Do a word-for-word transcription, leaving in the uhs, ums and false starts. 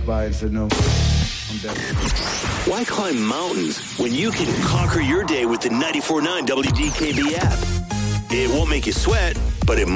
walked by and said, no, I'm dead. Why climb mountains when you can conquer your day with the ninety-four point nine W D K B app? It won't make you sweat, but it